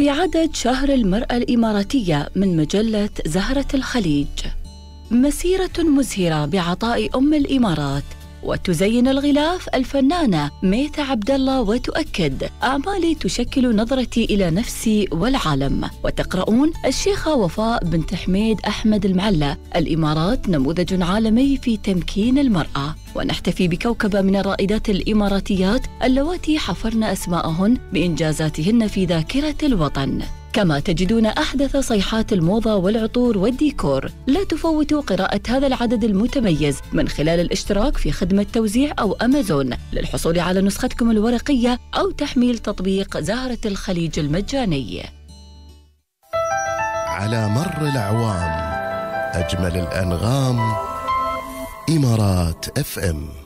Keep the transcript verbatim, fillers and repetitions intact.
في عدد شهر المرأة الإماراتية من مجلة زهرة الخليج. مسيرة مزهرة بعطاء أم الإمارات. وتزين الغلاف الفنانة ميثة عبد الله وتؤكد: أعمالي تشكل نظرتي إلى نفسي والعالم. وتقرؤون: الشيخة وفاء بنت حميد أحمد المعلى، الإمارات نموذج عالمي في تمكين المرأة. ونحتفي بكوكبة من الرائدات الإماراتيات اللواتي حفرن أسماءهن بإنجازاتهن في ذاكرة الوطن. كما تجدون أحدث صيحات الموضة والعطور والديكور. لا تفوتوا قراءة هذا العدد المتميز من خلال الاشتراك في خدمة توزيع أو أمازون للحصول على نسختكم الورقية أو تحميل تطبيق زهرة الخليج المجاني. على مر الأعوام أجمل الأنغام، إمارات اف ام.